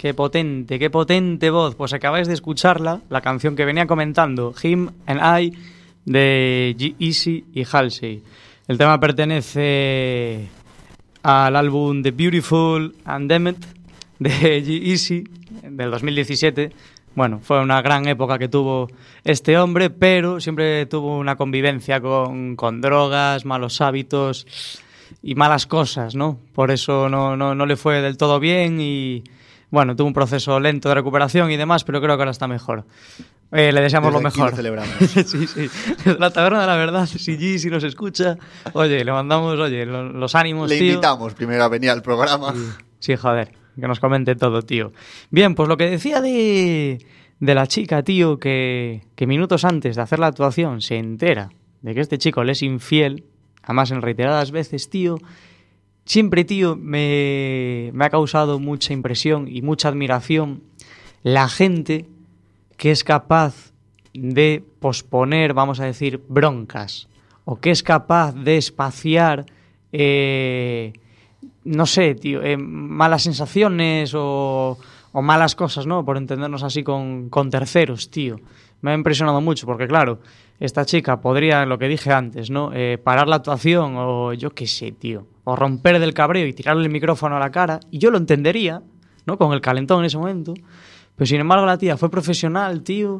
qué potente voz. Pues acabáis de escucharla, la canción que venía comentando, Him and I, de G-Eazy y Halsey. El tema pertenece al álbum The Beautiful and Damned de G-Eazy, del 2017. Bueno, fue una gran época que tuvo este hombre, pero siempre tuvo una convivencia con drogas, malos hábitos y malas cosas, ¿no? Por eso no le fue del todo bien y, bueno, tuvo un proceso lento de recuperación y demás, pero creo que ahora está mejor. Le deseamos Desde lo aquí mejor. lo celebramos. Sí. La Taberna de la Verdad, si nos escucha, oye, le mandamos, los ánimos, Le tío. invitamos primero a venir al programa. Sí, joder, que nos comente todo, tío. Bien, pues lo que decía de la chica, tío, que minutos antes de hacer la actuación se entera de que este chico le es infiel, además en reiteradas veces, tío, siempre, tío, me ha causado mucha impresión y mucha admiración la gente que es capaz de posponer, vamos a decir, broncas, o que es capaz de espaciar, no sé, tío, malas sensaciones o malas cosas, ¿no? Por entendernos así con terceros, tío. Me ha impresionado mucho porque, claro, esta chica podría, lo que dije antes, ¿no? Parar la actuación o yo qué sé, tío. O romper del cabreo y tirarle el micrófono a la cara. Y yo lo entendería, ¿no? Con el calentón en ese momento. Pero sin embargo la tía fue profesional, tío,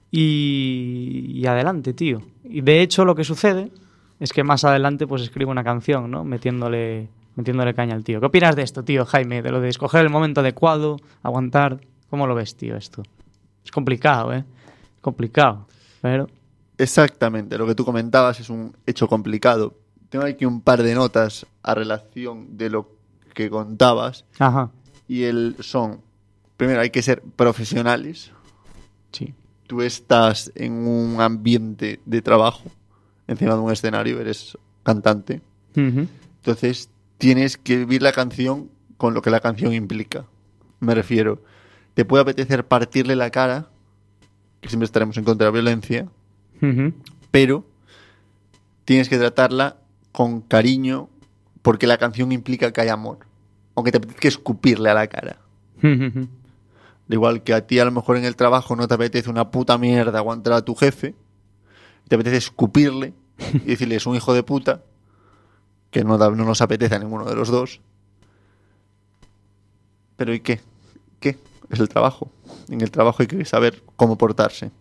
y adelante, tío. Y de hecho lo que sucede es que más adelante pues escribe una canción, ¿no? Metiéndole caña al tío. ¿Qué opinas de esto, tío, Jaime? De lo de escoger el momento adecuado, aguantar. ¿Cómo lo ves, tío, esto? Es complicado, ¿eh? Es complicado, pero... Exactamente, lo que tú comentabas es un hecho complicado. Tengo aquí un par de notas a relación de lo que contabas. Ajá. Y son... Primero, hay que ser profesionales. Sí. Tú estás en un ambiente de trabajo, encima de un escenario, eres cantante. Uh-huh. Entonces, tienes que vivir la canción con lo que la canción implica. Me refiero, te puede apetecer partirle la cara, que siempre estaremos en contra de la violencia, Uh-huh. pero tienes que tratarla con cariño porque la canción implica que hay amor. Aunque te apetezca escupirle a la cara. Uh-huh. Al igual que a ti a lo mejor en el trabajo no te apetece una puta mierda aguantar a tu jefe, te apetece escupirle y decirle es un hijo de puta, que no nos apetece a ninguno de los dos. Pero ¿y qué? ¿Qué? Es el trabajo. En el trabajo hay que saber cómo portarse.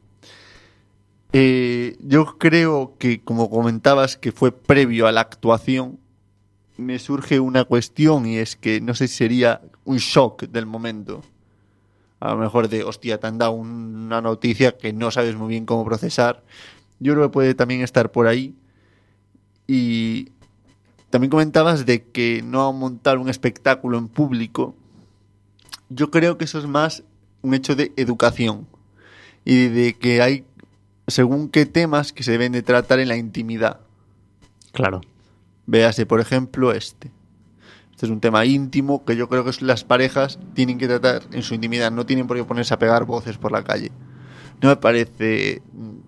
Yo creo que, como comentabas, que fue previo a la actuación, me surge una cuestión y es que no sé si sería un shock del momento. A lo mejor de, hostia, te han dado una noticia que no sabes muy bien cómo procesar. Yo creo que puede también estar por ahí. Y también comentabas de que no montar un espectáculo en público. Yo creo que eso es más un hecho de educación. Y de que hay, según qué temas, que se deben de tratar en la intimidad. Claro. Véase, por ejemplo, este. Este es un tema íntimo que yo creo que las parejas tienen que tratar en su intimidad. No tienen por qué ponerse a pegar voces por la calle. No me parece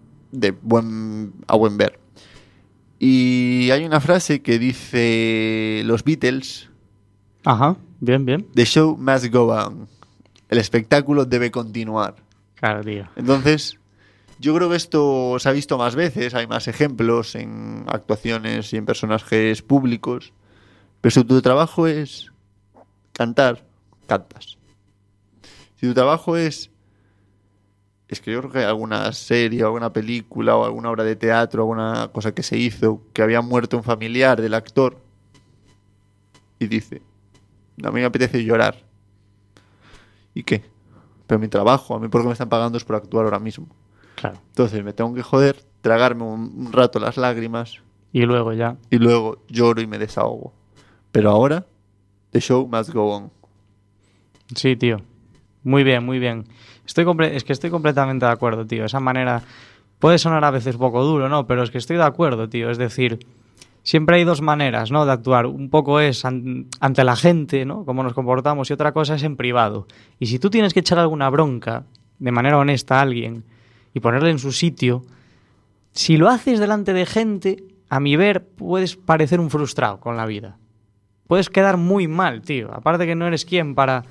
a buen ver. Y hay una frase que dice los Beatles. Ajá, bien. The show must go on. El espectáculo debe continuar. Claro, tío. Entonces, yo creo que esto se ha visto más veces. Hay más ejemplos en actuaciones y en personajes públicos. Pero si tu trabajo es cantar, cantas. Si tu trabajo es que yo creo que hay alguna serie o alguna película o alguna obra de teatro, alguna cosa que se hizo, que había muerto un familiar del actor y dice, a mí me apetece llorar. ¿Y qué? Pero mi trabajo, a mí por qué me están pagando es por actuar ahora mismo. Claro. Entonces me tengo que joder, tragarme un rato las lágrimas Y luego ya. y luego lloro y me desahogo. Pero ahora, the show must go on. Sí, tío. Muy bien, muy bien. Estoy completamente de acuerdo, tío. Esa manera puede sonar a veces un poco duro, ¿no? Pero es que estoy de acuerdo, tío. Es decir, siempre hay dos maneras, ¿no?, de actuar. Un poco es ante la gente, ¿no?, cómo nos comportamos, y otra cosa es en privado. Y si tú tienes que echar alguna bronca de manera honesta a alguien y ponerle en su sitio, si lo haces delante de gente, a mi ver, puedes parecer un frustrado con la vida. Puedes quedar muy mal, tío. Aparte que no eres quien para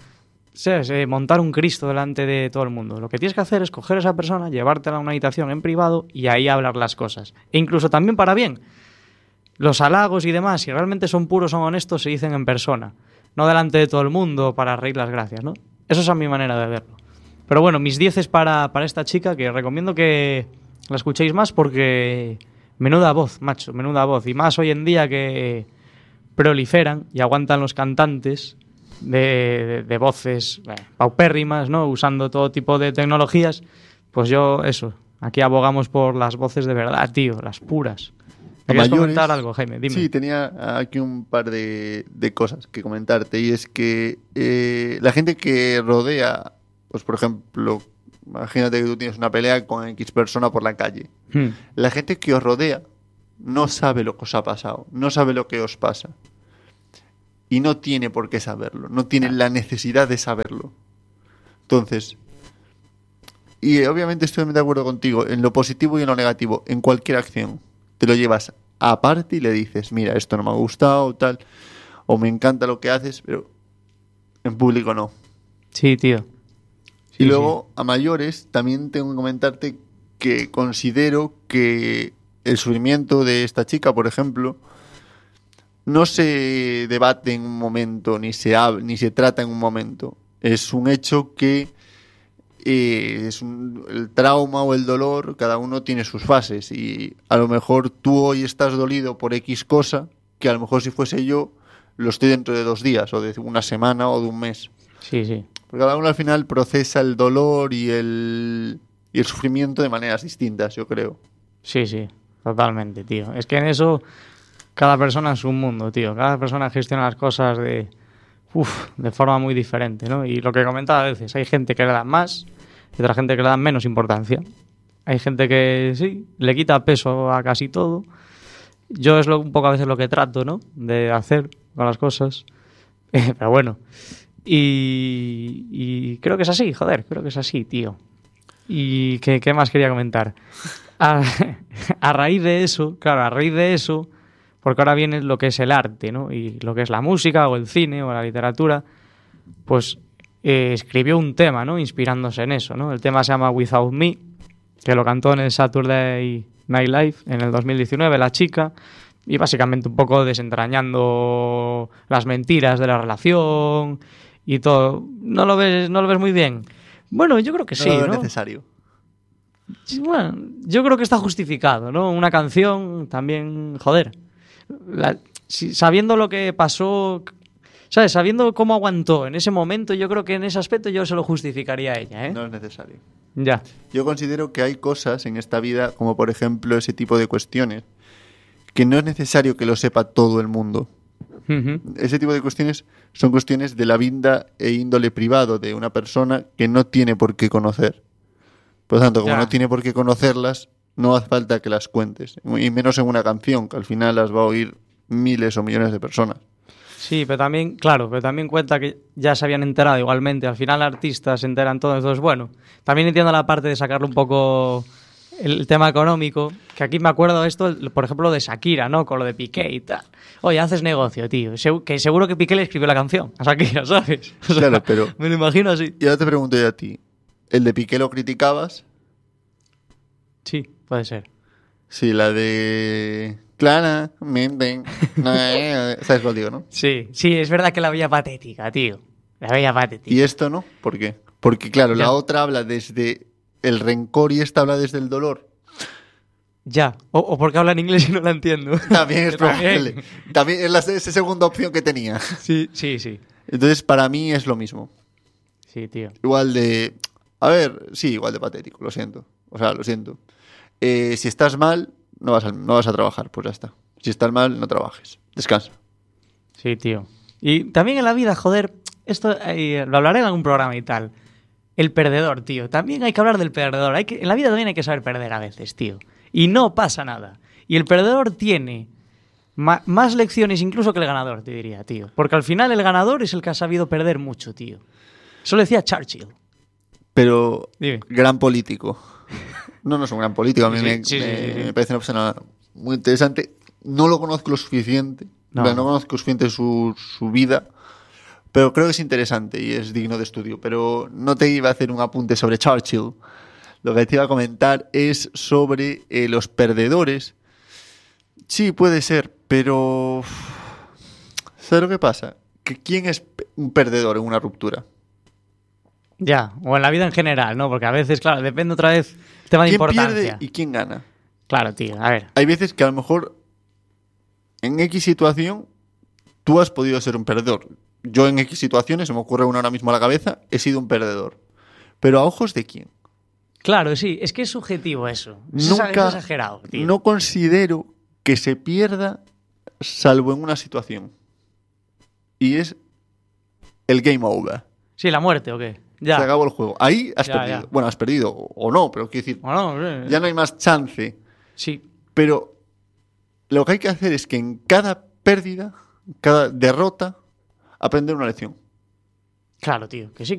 montar un Cristo delante de todo el mundo. Lo que tienes que hacer es coger a esa persona, llevártela a una habitación en privado y ahí hablar las cosas. E incluso también para bien. Los halagos y demás, si realmente son puros, son honestos, se dicen en persona. No delante de todo el mundo para reír las gracias, ¿no? Eso es a mi manera de verlo. Pero bueno, mis 10 para esta chica, que recomiendo que la escuchéis más porque menuda voz, macho, menuda voz. Y más hoy en día que proliferan y aguantan los cantantes de voces paupérrimas, ¿no? Usando todo tipo de tecnologías. Pues yo, eso, aquí abogamos por las voces de verdad, tío, las puras. ¿Querías comentar algo, Jaime? Dime. Sí, tenía aquí un par de cosas que comentarte. Y es que la gente que rodea, pues por ejemplo, imagínate que tú tienes una pelea con X persona por la calle. La gente que os rodea no sabe lo que os ha pasado, no sabe lo que os pasa. Y no tiene por qué saberlo, no tiene la necesidad de saberlo. Entonces, y obviamente estoy de acuerdo contigo en lo positivo y en lo negativo, en cualquier acción. Te lo llevas aparte y le dices, mira, esto no me ha gustado, tal, o me encanta lo que haces, pero en público no. Sí, tío. Sí, y luego, a mayores, también tengo que comentarte que considero que el sufrimiento de esta chica, por ejemplo, no se debate en un momento, ni se trata en un momento. Es un hecho que el trauma o el dolor, cada uno tiene sus fases y a lo mejor tú hoy estás dolido por X cosa, que a lo mejor si fuese yo lo estoy dentro de 2 días o de una semana o de un mes. Sí, sí. Porque cada uno al final procesa el dolor y el sufrimiento de maneras distintas, yo creo. Sí, sí, totalmente, tío. Es que en eso cada persona es un mundo, tío. Cada persona gestiona las cosas de forma muy diferente, ¿no? Y lo que comentaba a veces, hay gente que le da más y otra gente que le da menos importancia. Hay gente que sí, le quita peso a casi todo. Yo es un poco a veces lo que trato, ¿no? De hacer con las cosas. Pero bueno. Y creo que es así, joder, creo que es así, tío. ¿Y qué más quería comentar? A raíz de eso, porque ahora viene lo que es el arte, ¿no? Y lo que es la música o el cine o la literatura, pues escribió un tema, ¿no? Inspirándose en eso, ¿no? El tema se llama Without Me, que lo cantó en el Saturday Night Live en el 2019, la chica, y básicamente un poco desentrañando las mentiras de la relación y todo. ¿No lo ves muy bien? Bueno, yo creo que sí, ¿no? No es necesario. Bueno, yo creo que está justificado, ¿no? Una canción también, joder. Sabiendo lo que pasó, ¿sabes? Sabiendo cómo aguantó en ese momento, yo creo que en ese aspecto yo se lo justificaría a ella, ¿eh? No es necesario. Ya. Yo considero que hay cosas en esta vida, como por ejemplo ese tipo de cuestiones, que no es necesario que lo sepa todo el mundo. Uh-huh. Ese tipo de cuestiones son cuestiones de la vida e índole privado de una persona que no tiene por qué conocer. Por lo tanto, como no tiene por qué conocerlas, no hace falta que las cuentes. Y menos en una canción, que al final las va a oír miles o millones de personas. Sí, pero también cuenta que ya se habían enterado igualmente. Al final artistas se enteran todos. Entonces, bueno, también entiendo la parte de sacarle un poco el tema económico, que aquí me acuerdo de esto, por ejemplo, de Shakira, ¿no? Con lo de Piqué y tal. Oye, haces negocio, tío. Que seguro que Piqué le escribió la canción a Shakira, ¿sabes? O sea, claro, pero me lo imagino así. Y ahora te pregunto yo a ti, ¿el de Piqué lo criticabas? Sí, puede ser. Sí, la de... Claramente. ¿Sabes cuál digo, no? Sí, es verdad que la veía patética, tío. La veía patética. ¿Y esto no? ¿Por qué? Porque, claro, la otra habla desde el rencor y esta habla desde el dolor. Ya, o porque habla en inglés y no la entiendo. También es probable. También es esa segunda opción que tenía. Sí. Entonces, para mí es lo mismo. Sí, tío. Igual de... A ver, sí, igual de patético, lo siento. O sea, lo siento. Si estás mal, no vas a trabajar, pues ya está. Si estás mal, no trabajes. Descansa. Sí, tío. Y también en la vida, joder, esto lo hablaré en algún programa y tal. El perdedor, tío. También hay que hablar del perdedor. En la vida también hay que saber perder a veces, tío. Y no pasa nada. Y el perdedor tiene más lecciones incluso que el ganador, te diría, tío. Porque al final el ganador es el que ha sabido perder mucho, tío. Eso lo decía Churchill. Pero Dime. Gran político. No es un gran político. A mí me parece una persona muy interesante. No lo conozco lo suficiente. No conozco lo suficiente su vida. Pero creo que es interesante y es digno de estudio. Pero no te iba a hacer un apunte sobre Churchill. Lo que te iba a comentar es sobre los perdedores. Sí, puede ser, pero... ¿Sabes lo que pasa? Que ¿quién es un perdedor en una ruptura? Ya, o en la vida en general, ¿no? Porque a veces, claro, depende otra vez el tema de ¿Quién importancia. pierde y quién gana? Claro, tío, a ver. Hay veces que a lo mejor en X situación tú has podido ser un perdedor. Yo en X situaciones, se me ocurre una ahora mismo a la cabeza, he sido un perdedor. Pero ¿a ojos de quién? Claro, sí, es que es subjetivo eso. Es exagerado, tío. No considero que se pierda salvo en una situación. Y es el game over. Sí, la muerte, ¿o qué? Ya. Se acabó el juego. Ahí has perdido. Ya. Bueno, has perdido o no, pero quiero decir, Bueno, ya no hay más chance. sí. Pero lo que hay que hacer es que en cada pérdida, cada derrota, aprender una lección. Claro, tío, que sí.